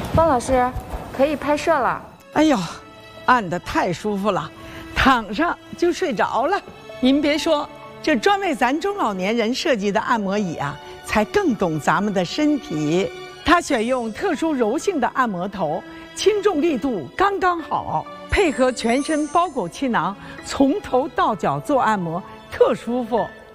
方老师，可以拍摄了。 哎呦，按得太舒服了，躺上就睡着了。您别说，这专为咱中老年人设计的按摩椅啊，才更懂咱们的身体。它选用特殊柔性的按摩头，轻重力度刚刚好，配合全身包裹气囊，从头到脚做按摩，特舒服。